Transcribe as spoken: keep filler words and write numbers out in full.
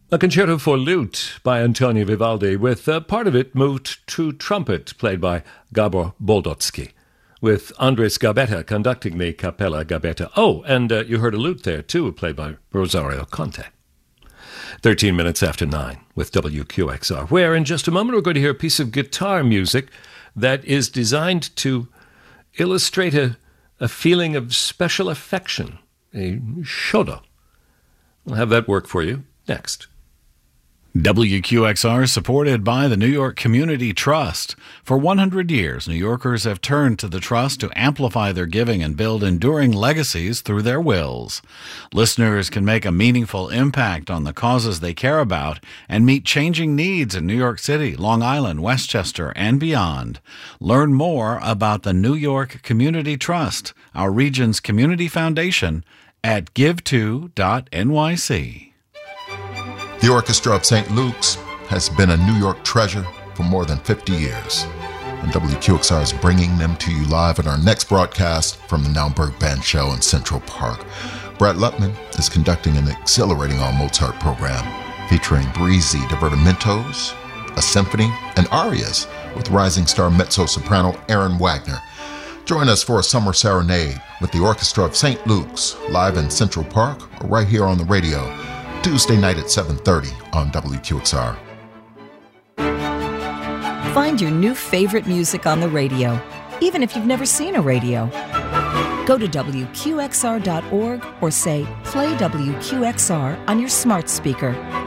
A concerto for lute by Antonio Vivaldi, with uh, part of it moved to trumpet, played by Gabor Boldotsky, with Andres Gabetta conducting the Capella Gabetta. Oh, and uh, you heard a lute there, too, played by Rosario Conte. thirteen minutes after nine with W Q X R, where in just a moment we're going to hear a piece of guitar music that is designed to illustrate a, a feeling of special affection, a shodo. We'll have that work for you next. W Q X R is supported by the New York Community Trust. For one hundred years, New Yorkers have turned to the Trust to amplify their giving and build enduring legacies through their wills. Listeners can make a meaningful impact on the causes they care about and meet changing needs in New York City, Long Island, Westchester, and beyond. Learn more about the New York Community Trust, our region's community foundation, at give to dot N Y C. The Orchestra of Saint Luke's has been a New York treasure for more than fifty years, and W Q X R is bringing them to you live in our next broadcast from the Naumburg Band Show in Central Park. Brett Lutman is conducting an exhilarating all-Mozart program featuring breezy divertimentos, a symphony, and arias with rising star mezzo-soprano Aaron Wagner. Join us for a summer serenade with the Orchestra of Saint Luke's live in Central Park or right here on the radio, Tuesday night at seven thirty on W Q X R. Find your new favorite music on the radio, even if you've never seen a radio. Go to W Q X R dot org or say, play W Q X R on your smart speaker.